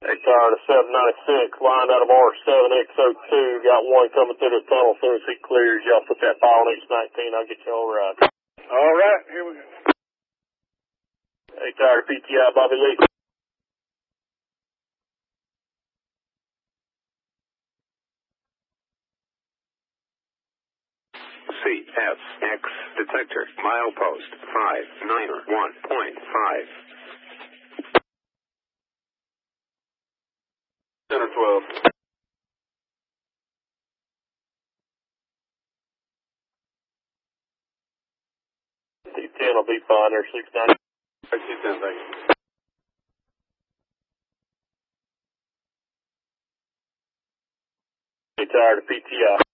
tired of 796, lined out of R7X02. Got one coming through the tunnel. As soon as he clears, y'all put that file on X19. I'll get you on ride. All right, here we go. Tired of PTI, Bobby Lee. CSX detector, milepost 591.5. 10 or 12. T10 will be fine there, 690. T10, thank you. Tired of PTI.